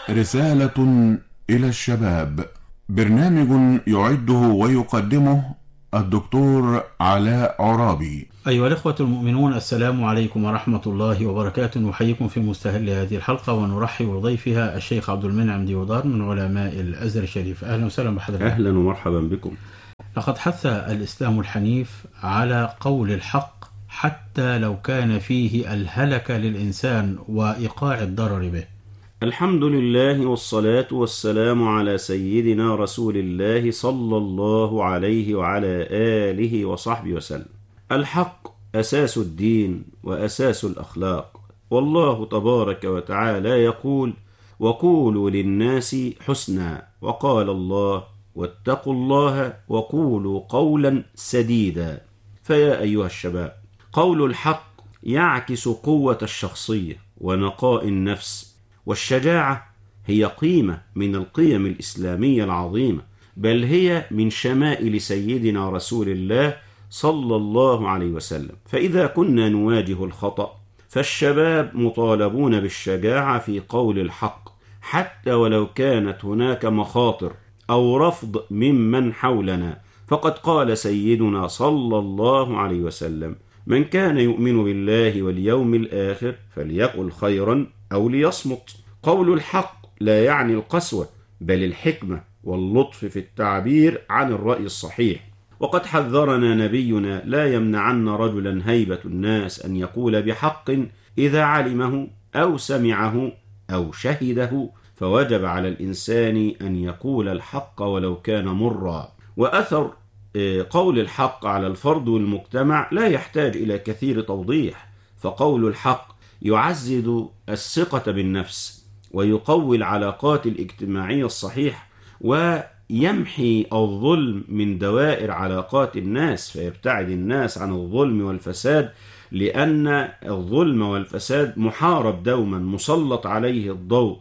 رسالة إلى الشباب، برنامج يعده ويقدمه الدكتور علاء عرابي. أيها الإخوة المؤمنون، السلام عليكم ورحمة الله وبركاته. نحييكم في مستهل هذه الحلقة ونرحب بضيفها الشيخ عبد المنعم ديودار من علماء الأزهر الشريف. أهلا وسهلا بحضرتك. أهلا ومرحبا بكم. لقد حث الإسلام الحنيف على قول الحق حتى لو كان فيه الهلك للإنسان وإيقاع الضرر به. الحمد لله والصلاة والسلام على سيدنا رسول الله صلى الله عليه وعلى آله وصحبه وسلم. الحق أساس الدين وأساس الأخلاق، والله تبارك وتعالى يقول: وقولوا للناس حسنا، وقال الله: واتقوا الله وقولوا قولا سديدا. فيا أيها الشباب، قول الحق يعكس قوة الشخصية ونقاء النفس، والشجاعة هي قيمة من القيم الإسلامية العظيمة، بل هي من شمائل سيدنا رسول الله صلى الله عليه وسلم. فإذا كنا نواجه الخطأ فالشباب مطالبون بالشجاعة في قول الحق، حتى ولو كانت هناك مخاطر أو رفض ممن حولنا. فقد قال سيدنا صلى الله عليه وسلم: من كان يؤمن بالله واليوم الآخر فليقل خيرا أو ليصمت. قول الحق لا يعني القسوة، بل الحكمة واللطف في التعبير عن الرأي الصحيح. وقد حذرنا نبينا: لا يمنعن رجلا هيبة الناس أن يقول بحق إذا علمه أو سمعه أو شهده، فوجب على الإنسان أن يقول الحق ولو كان مرا. وأثر قول الحق على الفرد والمجتمع لا يحتاج إلى كثير توضيح، فقول الحق يعزز الثقة بالنفس ويقوي العلاقات الاجتماعية الصحيحة، ويمحي الظلم من دوائر علاقات الناس، فيبتعد الناس عن الظلم والفساد، لأن الظلم والفساد محارب دوما، مسلط عليه الضوء،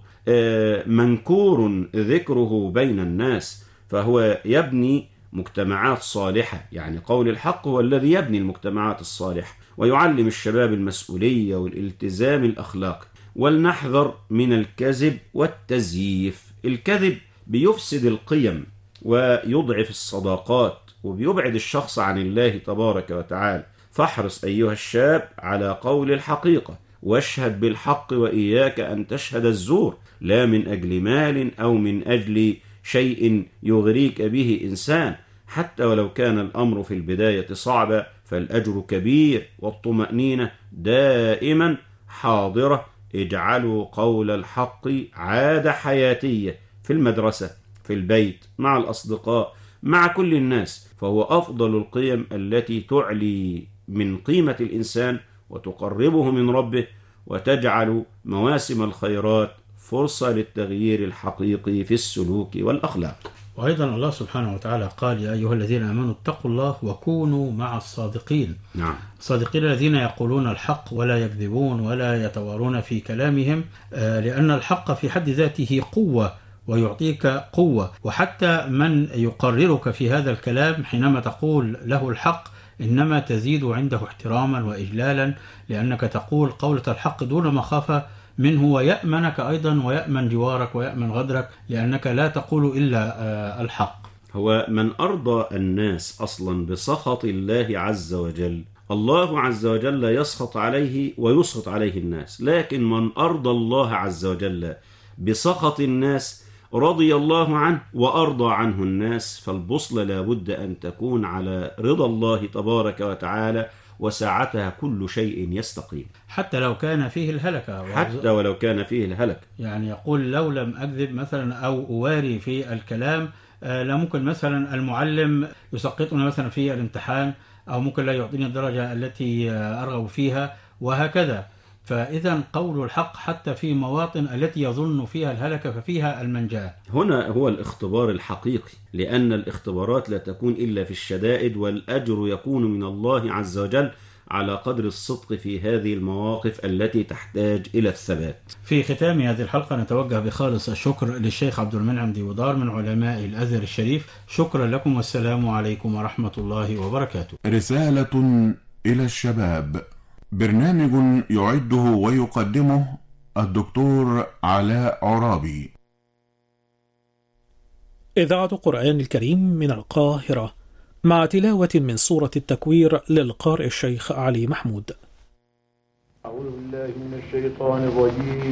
منكور ذكره بين الناس، فهو يبني مجتمعات صالحة. يعني قول الحق هو الذي يبني المجتمعات الصالحة ويعلم الشباب المسؤولية والالتزام الأخلاقي. ولنحذر من الكذب والتزييف. الكذب بيفسد القيم ويضعف الصداقات وبيبعد الشخص عن الله تبارك وتعالى. فاحرص أيها الشاب على قول الحقيقة، واشهد بالحق وإياك أن تشهد الزور، لا من أجل مال أو من أجل شيء يغريك به إنسان، حتى ولو كان الأمر في البداية صعبا، فالأجر كبير والطمأنينة دائما حاضرة. اجعلوا قول الحق عادة حياتية في المدرسة، في البيت، مع الأصدقاء، مع كل الناس، فهو أفضل القيم التي تعلي من قيمة الإنسان وتقربه من ربه، وتجعل مواسم الخيرات فرصة للتغيير الحقيقي في السلوك والأخلاق. وأيضا الله سبحانه وتعالى قال: يا أيها الذين آمنوا اتقوا الله وكونوا مع الصادقين. نعم. الصادقين الذين يقولون الحق ولا يكذبون ولا يتوارون في كلامهم، لأن الحق في حد ذاته قوة ويعطيك قوة، وحتى من يقررك في هذا الكلام حينما تقول له الحق إنما تزيد عنده احتراما وإجلالا، لأنك تقول قولة الحق دون مخافة منه، ويأمنك أيضا ويأمن جوارك ويأمن غدرك، لأنك لا تقول إلا الحق. هو من أرضى الناس أصلا بسخط الله عز وجل، الله عز وجل يسخط عليه ويسخط عليه الناس، لكن من أرضى الله عز وجل بسخط الناس رضي الله عنه وأرضى عنه الناس. فالبوصلة لابد أن تكون على رضا الله تبارك وتعالى، وساعتها كل شيء يستقيم، حتى لو كان فيه الهلكة. حتى ولو كان فيه الهلك. يعني يقول: لو لم أكذب مثلا أو أواري في الكلام، لا ممكن مثلا المعلم يسقطني مثلا في الامتحان، أو ممكن لا يعطيني الدرجة التي أرغب فيها، وهكذا. فإذا قول الحق حتى في مواطن التي يظن فيها الهلكة ففيها المنجاة. هنا هو الاختبار الحقيقي، لأن الاختبارات لا تكون إلا في الشدائد، والأجر يكون من الله عز وجل على قدر الصدق في هذه المواقف التي تحتاج إلى الثبات. في ختام هذه الحلقة نتوجه بخالص الشكر للشيخ عبد المنعم ديودار من علماء الأزهر الشريف. شكرا لكم، والسلام عليكم ورحمة الله وبركاته. رسالة إلى الشباب، برنامج يعده ويقدمه الدكتور علاء عرابي. إذاعة قرآن الكريم من القاهرة، مع تلاوة من سورة التكوير للقارئ الشيخ علي محمود. أعوذ بالله من الشيطان الرجيم.